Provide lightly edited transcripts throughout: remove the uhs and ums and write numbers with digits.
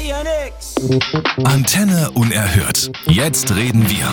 Antenne Unerhört. Jetzt reden wir.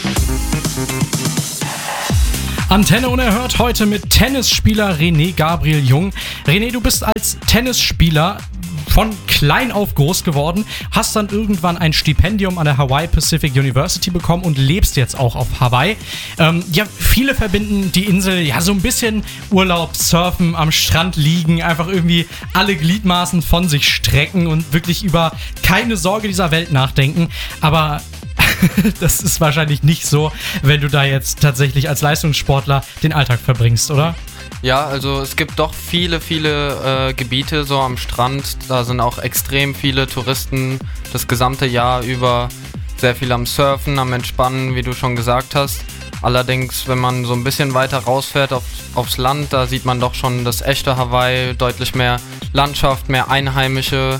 Antenne Unerhört heute mit Tennisspieler René Gabriel Jung. René, du bist als Tennisspieler von klein auf groß geworden, hast dann irgendwann ein Stipendium an der Hawaii Pacific University bekommen und lebst jetzt auch auf Hawaii. Viele verbinden die Insel ja so ein bisschen Urlaub, Surfen, am Strand liegen, einfach irgendwie alle Gliedmaßen von sich strecken und wirklich über keine Sorge dieser Welt nachdenken. Aber das ist wahrscheinlich nicht so, wenn du da jetzt tatsächlich als Leistungssportler den Alltag verbringst, oder? Ja, also es gibt doch viele Gebiete so am Strand. Da sind auch extrem viele Touristen das gesamte Jahr über, sehr viel am Surfen, am Entspannen, wie du schon gesagt hast. Allerdings, wenn man so ein bisschen weiter rausfährt aufs Land, da sieht man doch schon das echte Hawaii, deutlich mehr Landschaft, mehr Einheimische,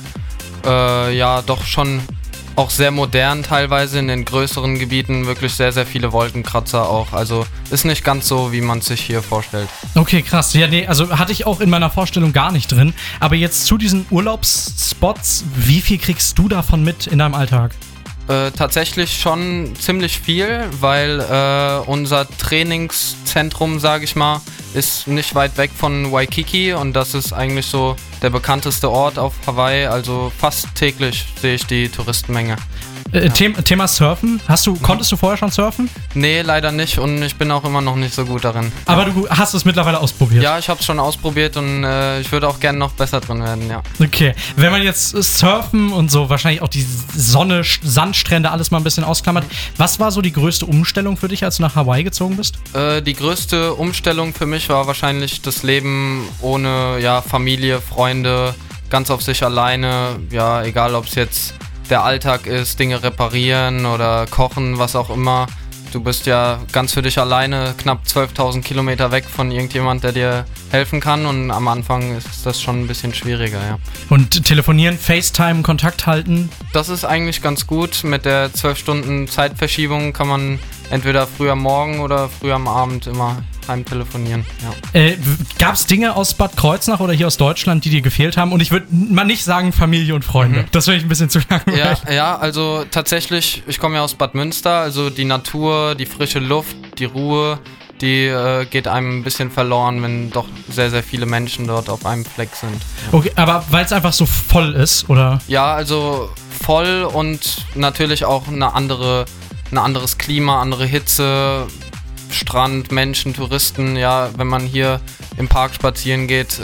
doch schon auch sehr modern teilweise in den größeren Gebieten, wirklich sehr, sehr viele Wolkenkratzer auch. Also ist nicht ganz so, wie man es sich hier vorstellt. Okay, krass. Ja, nee, also hatte ich auch in meiner Vorstellung gar nicht drin. Aber jetzt zu diesen Urlaubsspots, wie viel kriegst du davon mit in deinem Alltag? Tatsächlich schon ziemlich viel, weil unser Trainingszentrum, sage ich mal, ist nicht weit weg von Waikiki und das ist eigentlich so der bekannteste Ort auf Hawaii, also fast täglich sehe ich die Touristenmenge. Thema Surfen, konntest du vorher schon surfen? Nee, leider nicht und ich bin auch immer noch nicht so gut darin. Aber du hast es mittlerweile ausprobiert? Ja, ich habe es schon ausprobiert und ich würde auch gerne noch besser drin werden, ja. Okay, wenn man jetzt Surfen und so wahrscheinlich auch die Sonne, Sandstrände, alles mal ein bisschen ausklammert, was war so die größte Umstellung für dich, als du nach Hawaii gezogen bist? Die größte Umstellung für mich war wahrscheinlich das Leben ohne Familie, Freunde, ganz auf sich alleine, ja, egal ob es jetzt der Alltag ist, Dinge reparieren oder kochen, was auch immer. Du bist ja ganz für dich alleine, knapp 12.000 Kilometer weg von irgendjemand, der dir helfen kann und am Anfang ist das schon ein bisschen schwieriger, ja. Und telefonieren, FaceTime, Kontakt halten? Das ist eigentlich ganz gut. Mit der 12 Stunden Zeitverschiebung kann man entweder früh am Morgen oder früh am Abend immer heim telefonieren, ja. Gab es Dinge aus Bad Kreuznach oder hier aus Deutschland, die dir gefehlt haben? Und ich würde mal nicht sagen Familie und Freunde. Das wäre ich ein bisschen zu langweilig. Ja, also tatsächlich, ich komme ja aus Bad Münster, also die Natur, die frische Luft, die Ruhe, die geht einem ein bisschen verloren, wenn doch sehr, sehr viele Menschen dort auf einem Fleck sind. Ja. Okay, aber weil es einfach so voll ist, oder? Ja, also voll und natürlich auch ein anderes Klima, andere Hitze, Strand, Menschen, Touristen, ja, wenn man hier im Park spazieren geht,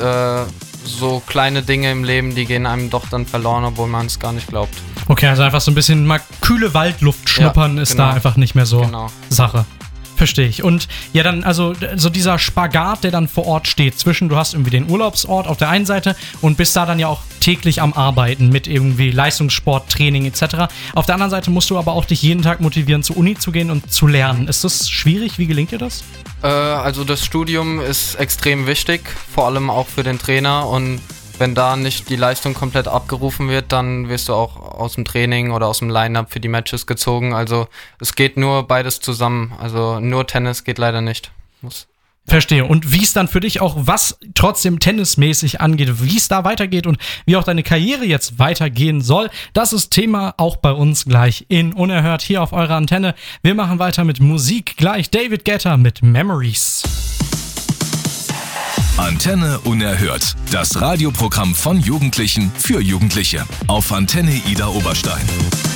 so kleine Dinge im Leben, die gehen einem doch dann verloren, obwohl man es gar nicht glaubt. Okay, also einfach so ein bisschen mal kühle Waldluft schnuppern ist da einfach nicht mehr so Sache. Verstehe ich. Und ja, dann also so dieser Spagat, der dann vor Ort steht, du hast irgendwie den Urlaubsort auf der einen Seite und bist da dann ja auch täglich am Arbeiten mit irgendwie Leistungssport, Training etc. Auf der anderen Seite musst du aber auch dich jeden Tag motivieren, zur Uni zu gehen und zu lernen. Ist das schwierig? Wie gelingt dir das? Also das Studium ist extrem wichtig, vor allem auch für den Trainer und wenn da nicht die Leistung komplett abgerufen wird, dann wirst du auch aus dem Training oder aus dem Line-Up für die Matches gezogen. Also es geht nur beides zusammen. Also nur Tennis geht leider nicht. Verstehe. Und wie es dann für dich auch, was trotzdem tennismäßig angeht, wie es da weitergeht und wie auch deine Karriere jetzt weitergehen soll, das ist Thema auch bei uns gleich in Unerhört hier auf eurer Antenne. Wir machen weiter mit Musik. Gleich David Guetta mit Memories. Antenne Unerhört. Das Radioprogramm von Jugendlichen für Jugendliche. Auf Antenne Ida Oberstein.